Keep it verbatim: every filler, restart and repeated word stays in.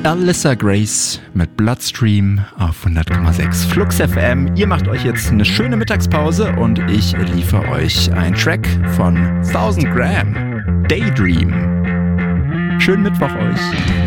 Alyssa Grace mit Bloodstream auf hundert Komma sechs Flux F M. Ihr macht euch jetzt eine schöne Mittagspause und ich liefere euch einen Track von tausend Gramm, Daydream. Schönen Mittwoch euch.